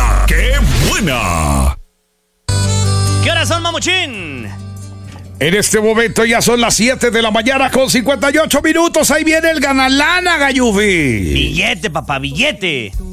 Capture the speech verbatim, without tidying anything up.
¡La que buena! ¿Qué horas son, mamuchín? En este momento ya son las siete de la mañana con cincuenta y ocho minutos. Ahí viene el ganalana, Gayufi. Billete, papá, billete.